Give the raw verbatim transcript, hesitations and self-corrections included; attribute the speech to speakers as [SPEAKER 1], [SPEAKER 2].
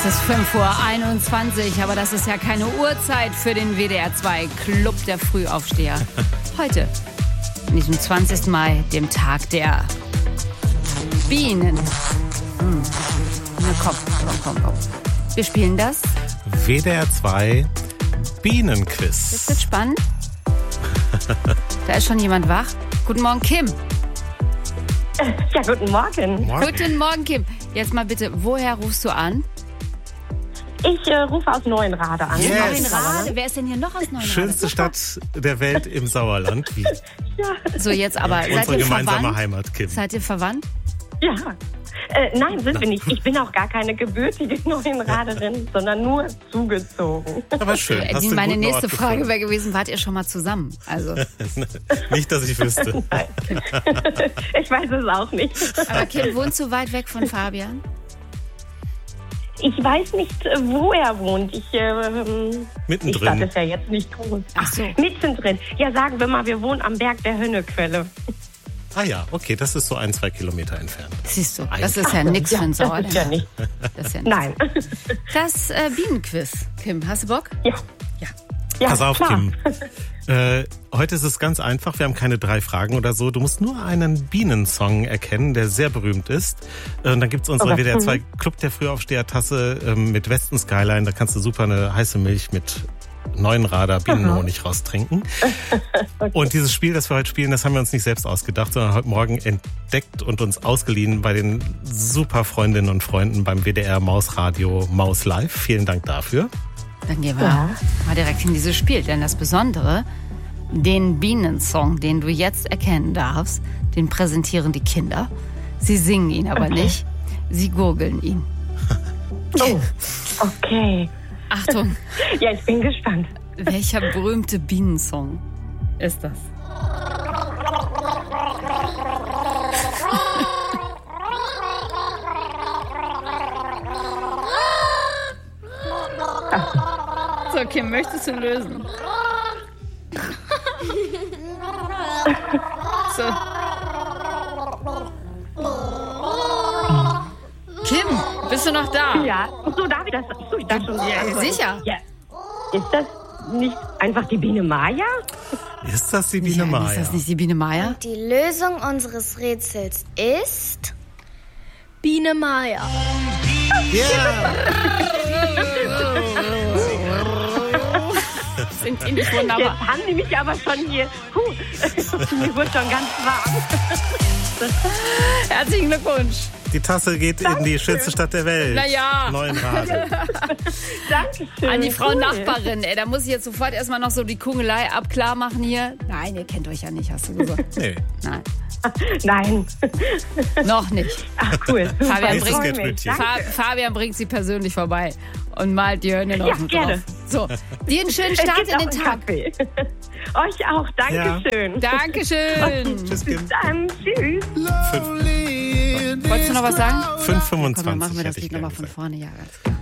[SPEAKER 1] Es ist fünf Uhr einundzwanzig, aber das ist ja keine Uhrzeit für den W D R zwei Club der Frühaufsteher. Heute, an diesem zwanzigsten Mai, dem Tag der Bienen. Hm. Na komm, komm, komm, komm. Wir spielen das
[SPEAKER 2] W D R zwei Bienenquiz.
[SPEAKER 1] Das wird spannend. Da ist schon jemand wach. Guten Morgen, Kim.
[SPEAKER 3] Ja, guten Morgen.
[SPEAKER 2] Morgen.
[SPEAKER 1] Guten Morgen, Kim. Jetzt mal bitte, woher rufst du an?
[SPEAKER 3] Ich äh, rufe aus Neuenrade an.
[SPEAKER 2] Yes.
[SPEAKER 1] Neuenrade. Wer ist denn hier noch aus Neuenrade?
[SPEAKER 2] Schönste Stadt der Welt im Sauerland. Wie
[SPEAKER 3] Ja.
[SPEAKER 1] So, jetzt aber, seid
[SPEAKER 2] unsere
[SPEAKER 1] ihr
[SPEAKER 2] gemeinsame
[SPEAKER 1] verwandt?
[SPEAKER 2] Heimat, Kim.
[SPEAKER 1] Seid ihr verwandt?
[SPEAKER 3] ja. Äh, nein, sind wir nicht. Ich bin auch gar keine gebürtige Neuenraderin, sondern nur zugezogen.
[SPEAKER 2] Aber schön. Hast du einen
[SPEAKER 1] Meine
[SPEAKER 2] guten
[SPEAKER 1] nächste
[SPEAKER 2] Ort
[SPEAKER 1] Frage
[SPEAKER 2] gefunden.
[SPEAKER 1] wäre gewesen, wart ihr schon mal zusammen? Also,
[SPEAKER 2] Nicht, dass ich wüsste.
[SPEAKER 3] Nein. Ich weiß es auch nicht.
[SPEAKER 1] aber Kim, wohnst du weit weg von Fabian?
[SPEAKER 3] Ich weiß nicht, äh, wo er wohnt. Ich, ähm,
[SPEAKER 2] Mittendrin.
[SPEAKER 3] Die Stadt ist ja jetzt nicht groß.
[SPEAKER 1] Ach so.
[SPEAKER 3] Mittendrin. Ja, sagen wir mal, wir wohnen am Berg der Hönnequelle.
[SPEAKER 2] Ah ja, okay, das ist so ein, zwei Kilometer entfernt.
[SPEAKER 1] Siehst du, das ist ja nichts für ein
[SPEAKER 3] Das ist ja
[SPEAKER 1] Sauerländer.
[SPEAKER 3] nicht.
[SPEAKER 1] Das ist ja nichts.
[SPEAKER 3] Nein.
[SPEAKER 1] Das äh, Bienenquiz. Kim, hast du Bock?
[SPEAKER 3] Ja.
[SPEAKER 1] Ja.
[SPEAKER 3] Ja,
[SPEAKER 2] Pass auf,
[SPEAKER 3] klar.
[SPEAKER 2] Kim. Äh, heute ist es ganz einfach. Wir haben keine drei Fragen oder so. Du musst nur einen Bienensong erkennen, der sehr berühmt ist. Äh, und dann gibt's unsere
[SPEAKER 3] Okay.
[SPEAKER 2] W D R zwei Club der Frühaufsteher-Tasse ähm, mit Westen Skyline. Da kannst du super eine heiße Milch mit Neuenrader Bienenhonig raustrinken. Okay. Und dieses Spiel, das wir heute spielen, das haben wir uns nicht selbst ausgedacht, sondern heute Morgen entdeckt und uns ausgeliehen bei den super Freundinnen und Freunden beim W D R Mausradio Maus Live. Vielen Dank dafür.
[SPEAKER 1] Dann gehen wir
[SPEAKER 3] Ja.
[SPEAKER 1] mal direkt in dieses Spiel. Denn das Besondere, den Bienensong, den du jetzt erkennen darfst, den präsentieren die Kinder. Sie singen ihn aber
[SPEAKER 3] Okay.
[SPEAKER 1] nicht. Sie gurgeln ihn.
[SPEAKER 3] Oh, okay.
[SPEAKER 1] Achtung,
[SPEAKER 3] Ja, ich bin gespannt.
[SPEAKER 1] welcher berühmte Bienensong ist das? So, Kim, möchtest du lösen? So. Kim, bist du noch da?
[SPEAKER 3] Ja, so darf ich das. So, ich darf schon.
[SPEAKER 1] Ja, sicher.
[SPEAKER 3] Ja. Ist das nicht einfach die Biene Maya?
[SPEAKER 2] Ist das die Biene
[SPEAKER 1] Ja,
[SPEAKER 2] Maya?
[SPEAKER 1] ist das nicht die Biene Maya?
[SPEAKER 4] Die Lösung unseres Rätsels ist Biene Maya.
[SPEAKER 2] Ja!
[SPEAKER 1] Sind die nicht wunderbar?
[SPEAKER 3] Jetzt haben die mich aber schon hier. Puh, mir wird schon ganz warm.
[SPEAKER 1] Herzlichen Glückwunsch.
[SPEAKER 2] Die Tasse geht in die schönste Stadt der Welt.
[SPEAKER 1] Na ja.
[SPEAKER 2] Neuenrade.
[SPEAKER 3] Dankeschön.
[SPEAKER 1] An die Frau
[SPEAKER 3] Cool.
[SPEAKER 1] Nachbarin. Ey, da muss ich jetzt sofort erstmal noch so die Kungelei abklar machen hier. Nein, ihr kennt euch ja nicht, hast du gesagt.
[SPEAKER 2] Nee.
[SPEAKER 1] Nein,
[SPEAKER 3] Nein.
[SPEAKER 1] noch nicht.
[SPEAKER 3] Ach, cool. Super.
[SPEAKER 1] Fabian
[SPEAKER 3] Ich
[SPEAKER 1] bringt-
[SPEAKER 3] freu mich.
[SPEAKER 2] Gärtnötchen.
[SPEAKER 1] Fa
[SPEAKER 3] Danke.
[SPEAKER 1] Fabian bringt sie persönlich vorbei und malt die Hörner
[SPEAKER 3] Ja,
[SPEAKER 1] auf und
[SPEAKER 3] gerne.
[SPEAKER 1] drauf. So, dir einen schönen
[SPEAKER 3] Es
[SPEAKER 1] Start
[SPEAKER 3] gibt
[SPEAKER 1] in
[SPEAKER 3] auch
[SPEAKER 1] den
[SPEAKER 3] einen
[SPEAKER 1] Tag.
[SPEAKER 3] Kaffee. Euch auch. Dankeschön.
[SPEAKER 1] Dankeschön.
[SPEAKER 2] Tschüss,
[SPEAKER 3] Bis
[SPEAKER 2] Kim.
[SPEAKER 3] dann. Tschüss.
[SPEAKER 1] Wolltest du noch was sagen?
[SPEAKER 2] fünf Komma
[SPEAKER 1] Komm,
[SPEAKER 2] fünfundzwanzig.
[SPEAKER 1] dann machen wir das
[SPEAKER 2] hätte ich
[SPEAKER 1] Lied nochmal
[SPEAKER 2] gern
[SPEAKER 1] von
[SPEAKER 2] gesagt.
[SPEAKER 1] vorne. Ja, ganz klar.